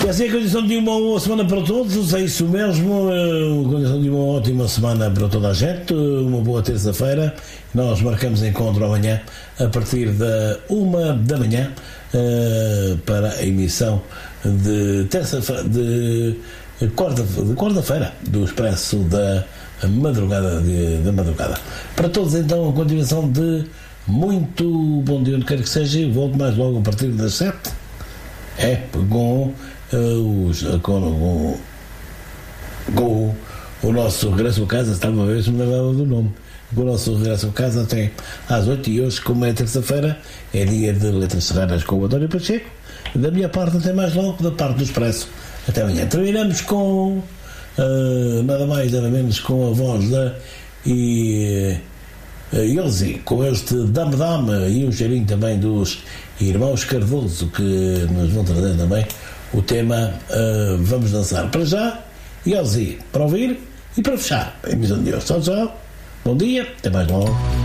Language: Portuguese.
E assim a condição de uma boa semana para todos, é isso mesmo, a condição de uma ótima semana para toda a gente, uma boa terça-feira. Nós marcamos encontro amanhã a partir da 1 da manhã para a emissão de terça-feira, de quarta-feira do Expresso da madrugada. Para todos então a continuação de muito bom dia onde quer que seja, e volto mais logo a partir das 7 com o nosso regresso a casa. Estava a ver se me lembrava do nome. Com o nosso regresso a casa até às 8, e hoje, como é terça-feira, é dia de Letras Serranas com o António Pacheco. Da minha parte até mais logo, da parte do Expresso até amanhã. Terminamos com nada mais nada menos com a voz da Elzi, com este Dame e um cheirinho também dos irmãos Cardoso, que nos vão trazer também o tema Vamos Dançar. Para já, Elzi, para ouvir e para fechar a emissão de hoje. Tchau, tchau, bom dia, até mais logo.